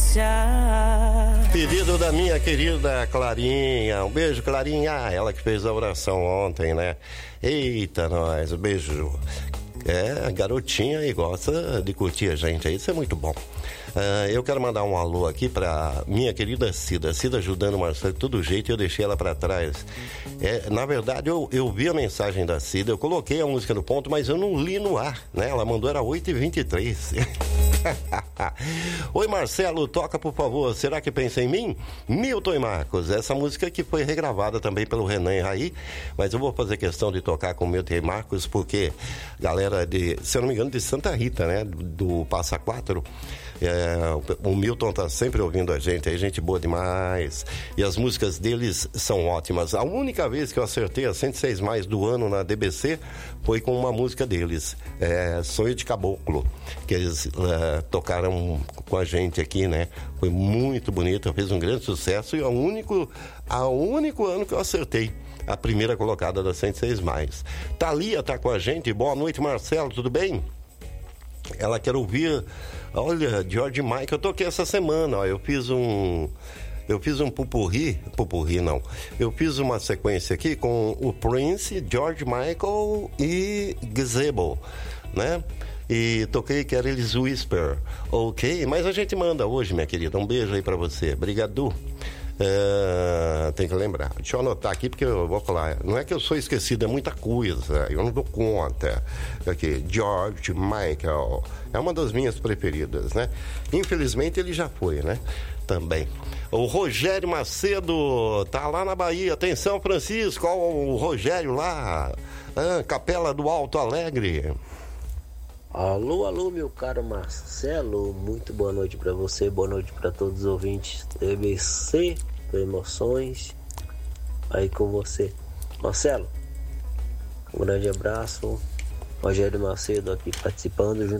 Pedido da minha querida Clarinha. Um beijo, Clarinha. Ela que fez a oração ontem, né? Eita, nós. Um beijo. É, garotinha e gosta de curtir a gente aí. Isso é muito bom. Eu quero mandar um alô aqui pra minha querida Cida. Cida ajudando o Marcelo de todo jeito e eu deixei ela pra trás. Na verdade, eu vi a mensagem da Cida, eu coloquei a música no ponto, mas eu não li no ar, né? Ela mandou, era 8h23. Oi, Marcelo, toca por favor. Será que pensa em mim? Milton e Marcos. Essa música que foi regravada também pelo Renan e Raí, mas eu vou fazer questão de tocar com o Milton e Marcos, porque galera se eu não me engano, de Santa Rita, né? Do Passa Quatro. O Milton tá sempre ouvindo a gente, é gente boa demais, e as músicas deles são ótimas. A única vez que eu acertei a 106 mais do ano na DBC foi com uma música deles, Sonho de Caboclo, que eles tocaram com a gente aqui, né? Foi muito bonito, fez um grande sucesso e é o único ano que eu acertei a primeira colocada da 106 mais. Thalia tá com a gente. Boa noite, Marcelo, tudo bem? Ela quer ouvir, olha, George Michael. Eu toquei essa semana, ó, eu fiz um pupurri não, eu fiz uma sequência aqui com o Prince, George Michael e Gazebo, né? E toquei Carel's Whisper, ok? Mas a gente manda hoje, minha querida, um beijo aí pra você, obrigado. Tem que lembrar, deixa eu anotar aqui porque eu vou falar, não é que eu sou esquecido, é muita coisa, eu não dou conta. Aqui, George Michael é uma das minhas preferidas, né? Infelizmente ele já foi, né? Também. O Rogério Macedo tá lá na Bahia, tem São Francisco, ó, o Rogério lá, Capela do Alto Alegre. Alô, meu caro Marcelo, muito boa noite pra você, boa noite pra todos os ouvintes do EBC, do Emoções, aí com você. Marcelo, um grande abraço, Rogério Macedo aqui participando junto